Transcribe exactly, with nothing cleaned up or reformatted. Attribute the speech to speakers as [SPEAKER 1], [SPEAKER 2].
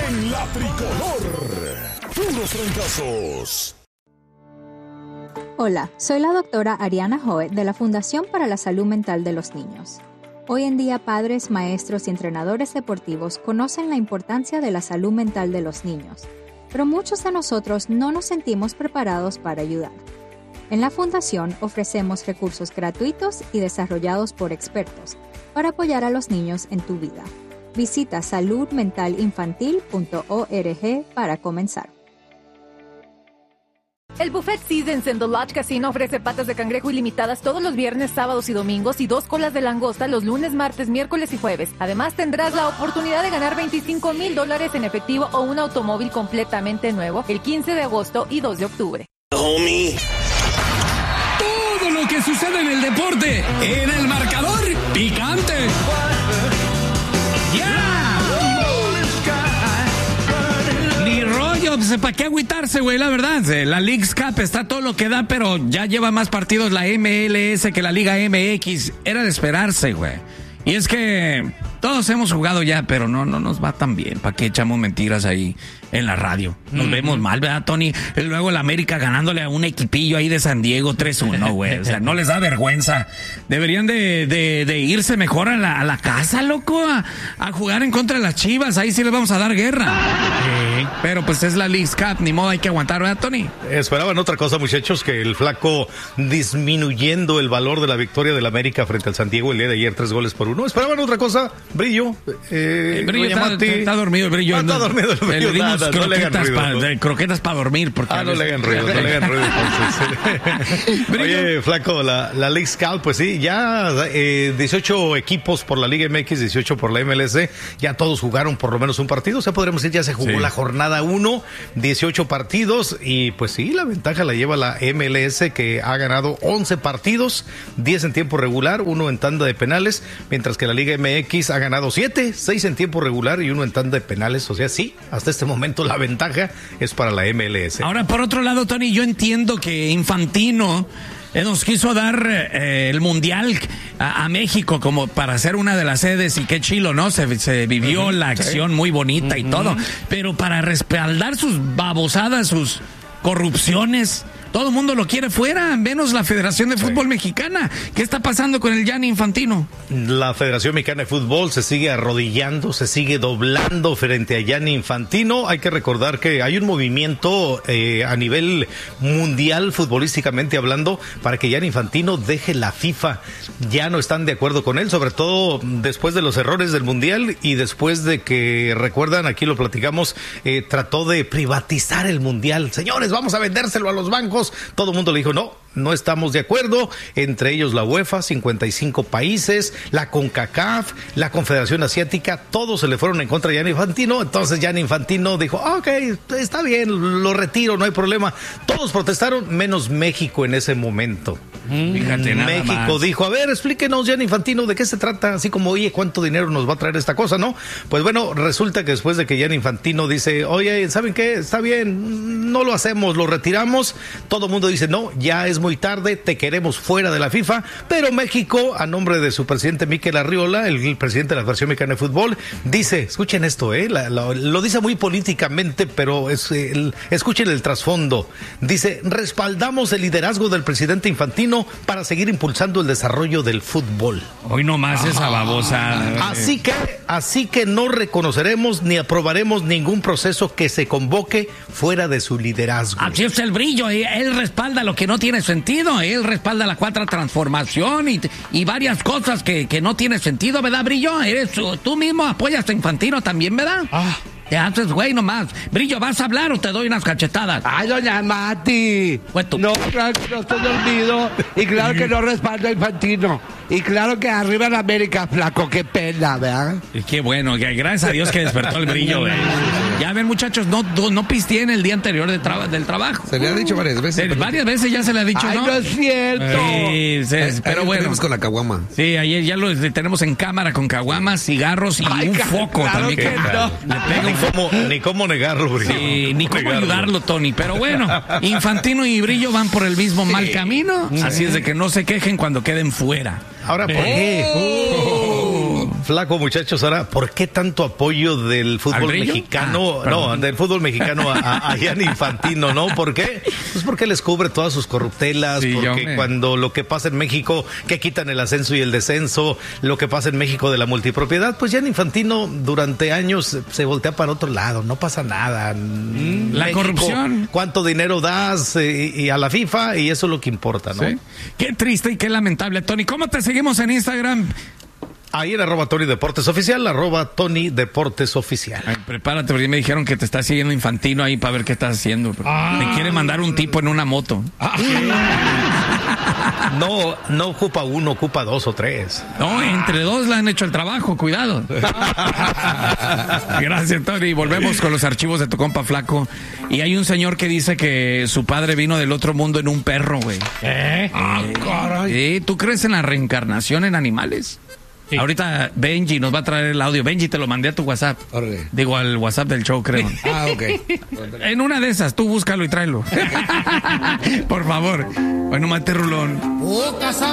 [SPEAKER 1] en la tricolor. Puros trancazos.
[SPEAKER 2] Hola, soy la doctora Ariana Joe de la Fundación para la Salud Mental de los Niños. Hoy en día, padres, maestros y entrenadores deportivos conocen la importancia de la salud mental de los niños, pero muchos de nosotros no nos sentimos preparados para ayudar. En la Fundación ofrecemos recursos gratuitos y desarrollados por expertos para apoyar a los niños en tu vida. Visita salud mental infantil punto org para comenzar.
[SPEAKER 3] El Buffet Seasons en The Lodge Casino ofrece patas de cangrejo ilimitadas todos los viernes, sábados y domingos y dos colas de langosta los lunes, martes, miércoles y jueves. Además, tendrás la oportunidad de ganar veinticinco mil dólares en efectivo o un automóvil completamente nuevo el quince de agosto y dos de octubre.
[SPEAKER 4] Homie. Todo lo que sucede en el deporte, en el marcador picante. ¡Ya! Ni rollo, pues, ¿para qué agüitarse, güey? La verdad, la Leagues Cup está todo lo que da, pero ya lleva más partidos la M L S que la Liga M X. Era de esperarse, güey. Y es que todos hemos jugado ya, pero no, no nos va tan bien. ¿Para qué echamos mentiras ahí en la radio? Nos mm. vemos mal, ¿verdad, Tony? Y luego el América ganándole a un equipillo ahí de San Diego tres uno, güey. O sea, no les da vergüenza. Deberían de, de, de irse mejor a la, a la casa, loco, a, a jugar en contra de las Chivas. Ahí sí les vamos a dar guerra. Sí. Pero pues es la Leagues Cup, ni modo, hay que aguantar, ¿verdad, Tony?
[SPEAKER 5] Esperaban otra cosa, muchachos, que el flaco disminuyendo el valor de la victoria del América frente al San Diego el día de ayer, tres goles por uno. Esperaban otra cosa, Brillo. Eh,
[SPEAKER 4] el Brillo está, está dormido, el Brillo.
[SPEAKER 5] Ah, está dormido el Brillo.
[SPEAKER 4] Le dimos
[SPEAKER 5] nada,
[SPEAKER 4] croquetas
[SPEAKER 5] no
[SPEAKER 4] para
[SPEAKER 5] ¿no?
[SPEAKER 4] croquetas pa dormir. Porque
[SPEAKER 5] ah, no le hagan ruido, no le hagan ruido entonces. Oye, flaco, la, la Leagues Cup, pues sí, ya eh, dieciocho equipos por la Liga M X, dieciocho por la M L S, ya todos jugaron por lo menos un partido, o sea, podríamos decir, ya se jugó sí. la jornada uno, dieciocho partidos, y pues sí, la ventaja la lleva la M L S, que ha ganado once partidos, diez en tiempo regular, uno en tanda de penales, mientras que la Liga M X ha ganado siete, seis en tiempo regular y uno en tanda de penales, o sea, sí, hasta este momento la ventaja es para la M L S.
[SPEAKER 4] Ahora, por otro lado, Tony, yo entiendo que Infantino eh, nos quiso dar eh, el Mundial a, a México como para ser una de las sedes, y qué chilo, ¿no? Se, se vivió uh-huh, la acción sí. muy bonita uh-huh. y todo, pero para respaldar sus babosadas, sus corrupciones, todo el mundo lo quiere fuera, menos la Federación de Fútbol sí. Mexicana. ¿Qué está pasando con el Gianni Infantino?
[SPEAKER 5] La Federación Mexicana de Fútbol se sigue arrodillando, se sigue doblando frente a Gianni Infantino. Hay que recordar que hay un movimiento eh, a nivel mundial, futbolísticamente hablando, para que Gianni Infantino deje la FIFA. Ya no están de acuerdo con él, sobre todo después de los errores del Mundial y después de que, recuerdan, aquí lo platicamos, eh, trató de privatizar el Mundial. Señores, vamos a vendérselo a los bancos. Todo el mundo le dijo, no, no estamos de acuerdo, entre ellos la UEFA, cincuenta y cinco países, la CONCACAF, la Confederación Asiática, todos se le fueron en contra de Gianni Infantino. Entonces Gianni Infantino dijo, ok, está bien, lo retiro, no hay problema. Todos protestaron, menos México en ese momento.
[SPEAKER 4] Fíjate, nada
[SPEAKER 5] México
[SPEAKER 4] más.
[SPEAKER 5] dijo, a ver, explíquenos, Gianni Infantino, ¿de qué se trata? Así como, oye, ¿cuánto dinero nos va a traer esta cosa, no? Pues bueno, resulta que después de que Gianni Infantino dice, oye, ¿saben qué? Está bien, no lo hacemos, lo retiramos. Todo el mundo dice, no, ya es muy tarde, te queremos fuera de la FIFA. Pero México, a nombre de su presidente Mikel Arriola, el, el presidente de la Federación Mexicana de Fútbol, dice, escuchen esto, eh, la, la, lo dice muy políticamente, pero es, el, escuchen el trasfondo. Dice, respaldamos el liderazgo del presidente Infantino para seguir impulsando el desarrollo del fútbol.
[SPEAKER 4] Hoy nomás esa babosa.
[SPEAKER 5] Así que, así que no reconoceremos ni aprobaremos ningún proceso que se convoque fuera de su liderazgo.
[SPEAKER 4] Así es el Brillo, él respalda lo que no tiene sentido, él respalda la cuarta transformación y, y varias cosas que, que no tiene sentido, ¿verdad, Brillo? Eres, tú mismo apoyas a Infantino también, ¿verdad? Ah. Te haces güey nomás. Brillo, ¿vas a hablar o te doy unas cachetadas?
[SPEAKER 6] Ay, doña Mati.
[SPEAKER 4] Pues tú...
[SPEAKER 6] No, claro que no estoy dormido. Y claro que no respaldo a Infantino. Y claro que arriba en América, flaco, qué pena, ¿verdad?
[SPEAKER 4] Y qué bueno, que gracias a Dios que despertó el Brillo, güey. Ya ven, muchachos, no, no, no pisteen el día anterior de tra- del trabajo.
[SPEAKER 7] Se le ha dicho varias veces.
[SPEAKER 4] Se, varias veces ya se le ha dicho,
[SPEAKER 6] Ay,
[SPEAKER 4] ¿no?
[SPEAKER 6] no es cierto.
[SPEAKER 4] Sí, sí,
[SPEAKER 7] Ay,
[SPEAKER 4] pero
[SPEAKER 7] ahí
[SPEAKER 4] bueno.
[SPEAKER 7] tenemos con la caguama.
[SPEAKER 4] Sí, ayer ya lo tenemos en cámara con caguamas, cigarros y
[SPEAKER 6] Ay,
[SPEAKER 4] un
[SPEAKER 6] claro
[SPEAKER 4] foco también.
[SPEAKER 6] que
[SPEAKER 4] Que
[SPEAKER 6] no.
[SPEAKER 4] Le pega un foco.
[SPEAKER 5] Cómo, ni cómo negarlo, Brillo.
[SPEAKER 4] Sí, ni cómo ayudarlo, Tony. Pero bueno, Infantino y Brillo van por el mismo sí. mal camino. Sí. Así es de que no se quejen cuando queden fuera.
[SPEAKER 5] Ahora, ¿por qué?
[SPEAKER 4] Oh.
[SPEAKER 5] Flaco, muchachos, ahora, ¿por qué tanto apoyo del fútbol mexicano? Ah, no, del fútbol mexicano a, a Gianni Infantino, ¿no? ¿Por qué? Pues porque les cubre todas sus corruptelas, sí, porque me... cuando lo que pasa en México, que quitan el ascenso y el descenso, lo que pasa en México de la multipropiedad, pues Gianni Infantino durante años se voltea para otro lado, no pasa nada.
[SPEAKER 4] La México, corrupción.
[SPEAKER 5] ¿Cuánto dinero das y, y a la FIFA? Y eso es lo que importa, ¿no?
[SPEAKER 4] ¿Sí? Qué triste y qué lamentable, Tony. ¿Cómo te seguimos en Instagram?
[SPEAKER 5] Ahí en arroba Tony Deportes Oficial, arroba Tony Deportes Oficial.
[SPEAKER 4] Ay, prepárate, porque me dijeron que te está siguiendo Infantino ahí para ver qué estás haciendo. Ah. Te quiere mandar un tipo en una moto. Ah.
[SPEAKER 5] No, no ocupa uno, ocupa dos o tres.
[SPEAKER 4] No, entre dos le han hecho el trabajo, cuidado. Gracias, Tony. Volvemos con los archivos de tu compa Flaco. Y hay un señor que dice que su padre vino del otro mundo en un perro, güey. ¿Eh? Ah, caray. ¿Eh? ¿Tú crees en la reencarnación en animales? Sí. Ahorita Benji nos va a traer el audio. Benji, te lo mandé a tu WhatsApp. Okay. Digo, al WhatsApp del show, creo.
[SPEAKER 6] Ah, ok.
[SPEAKER 4] En una de esas, tú búscalo y tráelo. Por favor. Bueno, mate rulón.